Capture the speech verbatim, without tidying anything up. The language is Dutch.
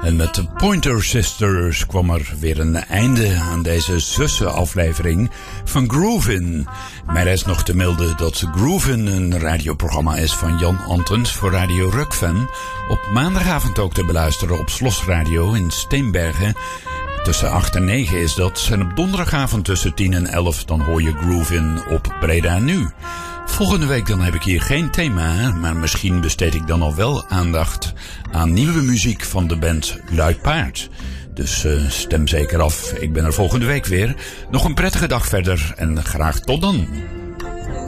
En met de Pointer Sisters kwam er weer een einde aan deze zussenaflevering van Groovin. Mij is nog te melden dat Groovin een radioprogramma is van Jan Antens voor Radio Rukven. Op maandagavond ook te beluisteren op Slos Radio in Steenbergen. Tussen acht en negen is dat. En op donderdagavond tussen tien en elf dan hoor je Groovin op Breda Nu. Volgende week dan heb ik hier geen thema, maar misschien besteed ik dan al wel aandacht aan nieuwe muziek van de band Luipaard. Dus uh, stem zeker af. Ik ben er volgende week weer. Nog een prettige dag verder en graag tot dan.